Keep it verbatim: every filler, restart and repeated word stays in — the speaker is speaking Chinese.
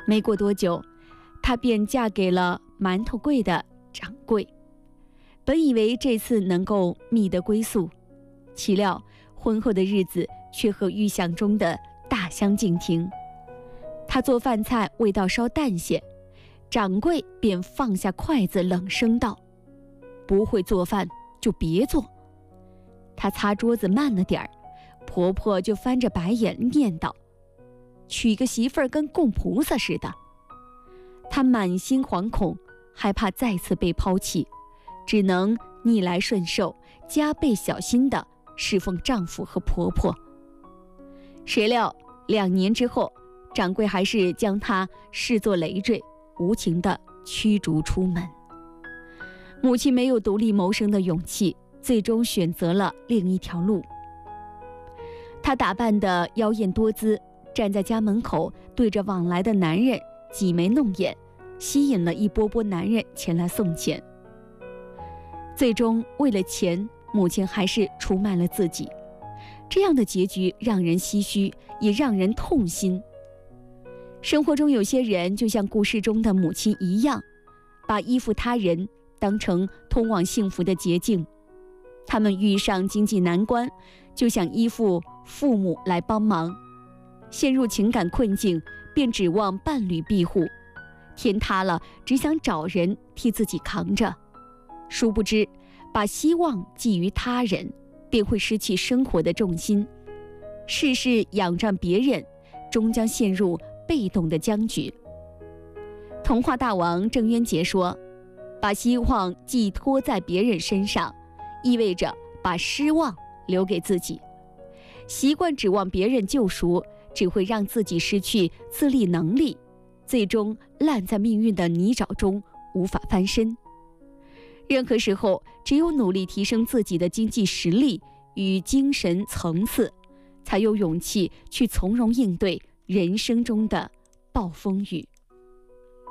没过多久，她便嫁给了馒头柜的掌柜。本以为这次能够觅得归宿，岂料婚后的日子却和预想中的大相径庭。她做饭菜味道稍淡些，掌柜便放下筷子冷声道：不会做饭就别做。她擦桌子慢了点儿，婆婆就翻着白眼念叨：娶个媳妇儿跟供菩萨似的。她满心惶恐，害怕再次被抛弃，只能逆来顺受，加倍小心地侍奉丈夫和婆婆。谁料两年之后，掌柜还是将她视作累赘，无情地驱逐出门。母亲没有独立谋生的勇气，最终选择了另一条路。她打扮得妖艳多姿，站在家门口，对着往来的男人挤眉弄眼，吸引了一波波男人前来送钱。最终为了钱，母亲还是出卖了自己。这样的结局让人唏嘘，也让人痛心。生活中有些人就像故事中的母亲一样，把依附他人当成通往幸福的捷径。他们遇上经济难关，就想依附父母来帮忙，陷入情感困境，便指望伴侣庇护，天塌了只想找人替自己扛着。殊不知，把希望寄于他人，便会失去生活的重心，事事仰仗别人，终将陷入被动的僵局。童话大王郑渊洁说，把希望寄托在别人身上，意味着把失望留给自己。习惯指望别人救赎，只会让自己失去自立能力，最终烂在命运的泥沼中，无法翻身。任何时候，只有努力提升自己的经济实力与精神层次，才有勇气去从容应对人生中的暴风雨。